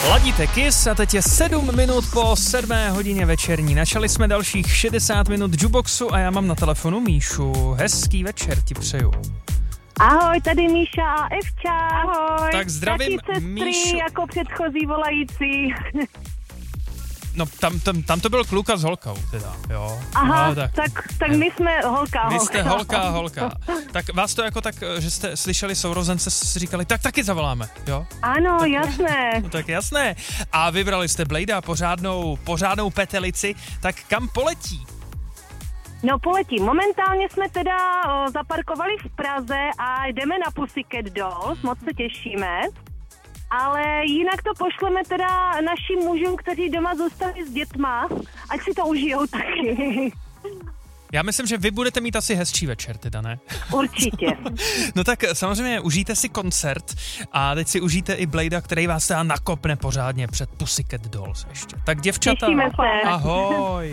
Ladíte Kiss a teď je 7 minut po 7 hodině večerní. Načali jsme dalších 60 minut Juboxu a já mám na telefonu Míšu. Hezký večer ti přeju. Ahoj, tady Míša a Evča. Ahoj. Tak zdravím, Taky sestry, Míšu. jako předchozí volající. No tam to byl kluk a s holkou teda, jo. Aha, no, tak my jsme holka. Vy jste holka. Tak vás to jako tak, že jste slyšeli sourozence, si říkali, tak taky zavoláme, jo? Ano, tak, jasné. No, tak jasné. A vybrali jste Blada, pořádnou petelici, tak kam poletí? No poletí. Momentálně jsme teda zaparkovali v Praze a jdeme na Pussycat Dolls, moc se těšíme. Ale jinak to pošleme teda našim mužům, kteří doma zůstali s dětma, ať si to užijou taky. Já myslím, že vy budete mít asi hezčí večer teda, ne? Určitě. No tak samozřejmě užijte si koncert a teď si užijte i Blada, který vás teda nakopne pořádně před Pussycat Dolls ještě. Tak děvčata, Těšíme se. ahoj.